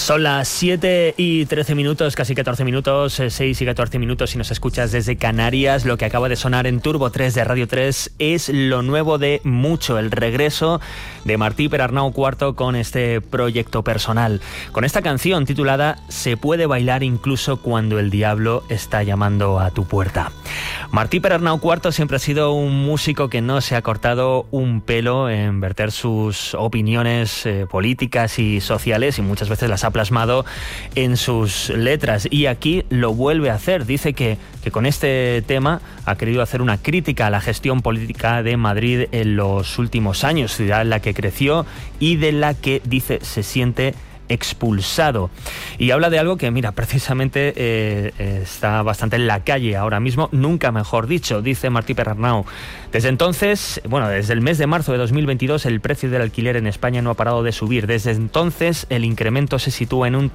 Son las 7 y 13 minutos, casi 14 minutos, 6 y 14 minutos si nos escuchas desde Canarias. Lo que acaba de sonar en Turbo 3 de Radio 3 es lo nuevo de Mucho, el regreso de Martí Perarnau IV con este proyecto personal. Con esta canción titulada Se puede bailar incluso cuando el diablo está llamando a tu puerta. Martí Perarnau IV siempre ha sido un músico que no se ha cortado un pelo en verter sus opiniones políticas y sociales, y muchas veces las ha plasmado en sus letras, y aquí lo vuelve a hacer. Dice que con este tema ha querido hacer una crítica a la gestión política de Madrid en los últimos años, ciudad en la que creció y de la que, dice, se siente expulsado. Y habla de algo que, mira, precisamente está bastante en la calle ahora mismo, nunca mejor dicho, dice Martí Perarnau. Desde entonces, desde el mes de marzo de 2022, el precio del alquiler en España no ha parado de subir. Desde entonces, el incremento se sitúa en un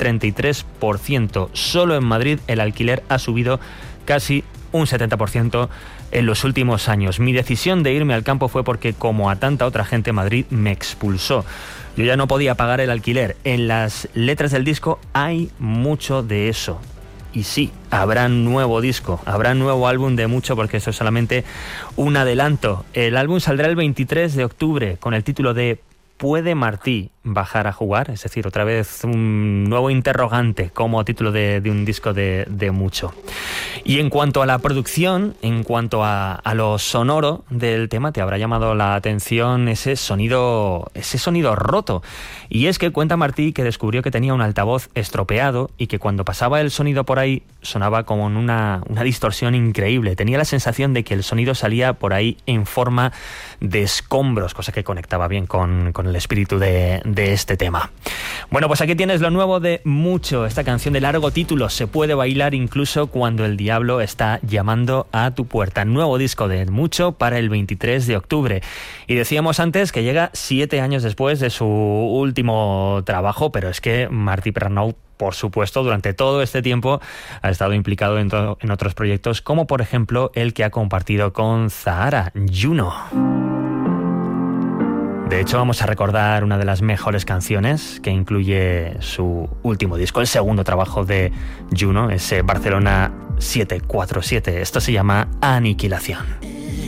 33%. Solo en Madrid el alquiler ha subido casi un 70% en los últimos años. Mi decisión de irme al campo fue porque, como a tanta otra gente, Madrid me expulsó. Yo ya no podía pagar el alquiler. En las letras del disco hay mucho de eso. Y sí, habrá nuevo disco, habrá nuevo álbum de Mucho, porque esto es solamente un adelanto. El álbum saldrá el 23 de octubre con el título de ¿Puede Martí bajar a jugar? Es decir, otra vez un nuevo interrogante como título de un disco de Mucho. Y en cuanto a la producción, en cuanto a lo sonoro del tema, te habrá llamado la atención ese sonido roto. Y es que cuenta Martí que descubrió que tenía un altavoz estropeado y que cuando pasaba el sonido por ahí sonaba como en una distorsión increíble. Tenía la sensación de que el sonido salía por ahí en forma de escombros, cosa que conectaba bien con el espíritu de este tema. Bueno, pues aquí tienes lo nuevo de Mucho, esta canción de largo título, Se puede bailar incluso cuando el diablo está llamando a tu puerta. Nuevo disco de Mucho para el 23 de octubre. Y decíamos antes que llega 7 años después de su último trabajo, pero es que Martí Perarnau, por supuesto, durante todo este tiempo ha estado implicado en otros proyectos, como por ejemplo el que ha compartido con Zahara, Juno. De hecho, vamos a recordar una de las mejores canciones que incluye su último disco, el segundo trabajo de Juno, ese Barcelona 747. Esto se llama Aniquilación.